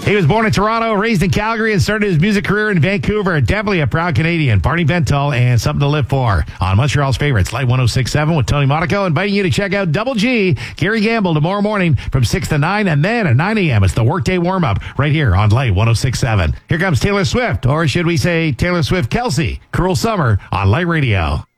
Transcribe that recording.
He was born in Toronto, raised in Calgary, and started his music career in Vancouver. Definitely a proud Canadian. Barney Bentall and Something to Live For on Montreal's favorites, Light 106.7 with Tony Monaco, inviting you to check out Double G, Gary Gamble, tomorrow morning from 6 to 9, and then at 9 a.m. It's the Workday Warm-Up right here on Light 106.7. Here comes Taylor Swift, or should we say Taylor Swift-Kelsey, Cruel Summer on Light Radio.